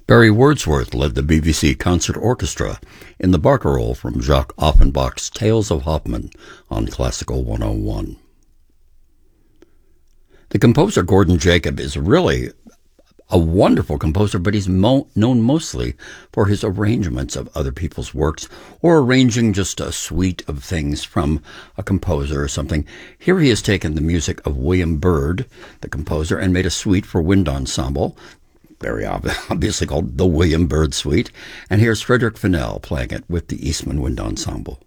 Barry Wordsworth led the BBC Concert Orchestra in the barcarolle from Jacques Offenbach's Tales of Hoffmann on Classical 101. The composer Gordon Jacob is really a wonderful composer, but he's known mostly for his arrangements of other people's works or arranging just a suite of things from a composer or something. Here he has taken the music of William Byrd, the composer, and made a suite for wind ensemble, very obviously called the William Byrd Suite. And here's Frederick Fennell playing it with the Eastman Wind Ensemble.